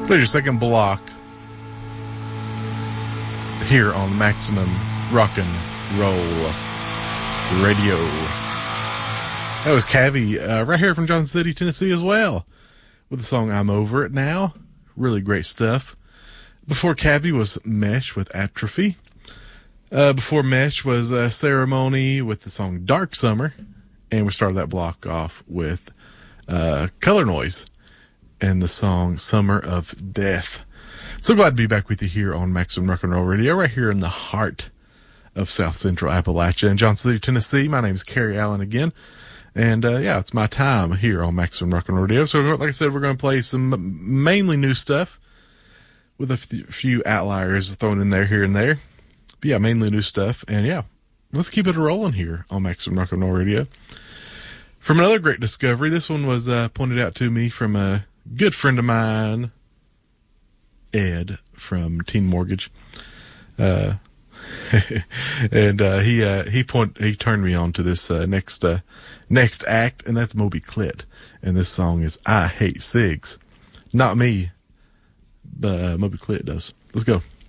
There's your second block here on Maximum Rockin' Roll Radio. That was Cavi, right here from Johnson City, Tennessee as well, with the song I'm Over It Now. Really great stuff. Before Cavi was Mesh with Atrophy. Before Mesh was Ceremony with the song Dark Summer. And we started that block off with Color Noise and the song Summer of Death. So glad to be back with you here on Maximum Rock and Roll Radio, right here in the heart of South Central Appalachia in Johnson City, Tennessee. My name is Kerry Allen again. And, it's my time here on Maximum Rock and Roll Radio. So, like I said, we're going to play some mainly new stuff with a few outliers thrown in there here and there. But yeah, mainly new stuff. And yeah, let's keep it rolling here on Maximum Rock and Roll Radio. From another great discovery, this one was pointed out to me from a good friend of mine, Ed from Teen Mortgage. And he turned me on to this next act, and that's Moby Clit. And this song is I Hate Cigs. Not me, but Moby Clit does. Let's go.